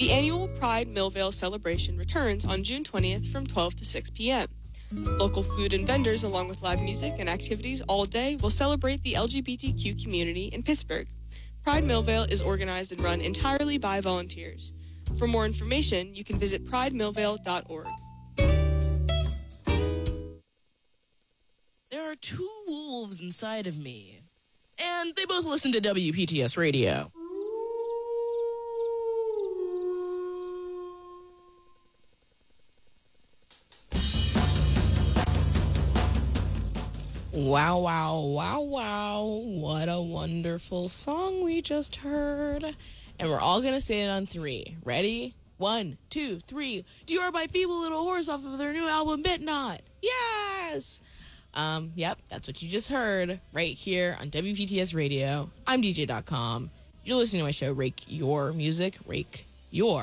The annual Pride Millvale celebration returns on June 20th from 12 to 6 p.m. Local food and vendors, along with live music and activities all day, will celebrate the LGBTQ community in Pittsburgh. Pride Millvale is organized and run entirely by volunteers. For more information, you can visit pridemillvale.org. There are two wolves inside of me, and they both listen to WPTS radio. Wow, wow, wow, wow. What a wonderful song we just heard. And we're all going to say it on 3. Ready? 1, 2, 3. Dior by Feeble Little Horse off of their new album, Bit Not. Yes! Yep, that's what you just heard right here on WPTS Radio. I'm DJ.com. You're listening to my show, Rake Your Music. Rake Your